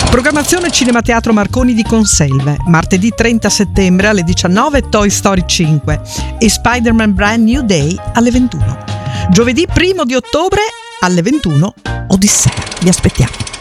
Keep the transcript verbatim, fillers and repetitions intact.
Programmazione Cinemateatro Marconi di Conselve. Martedì trenta settembre alle diciannove Toy Story cinque e Spider-Man Brand New Day alle ventuno. Giovedì primo di ottobre alle ventuno Odissea. Vi aspettiamo.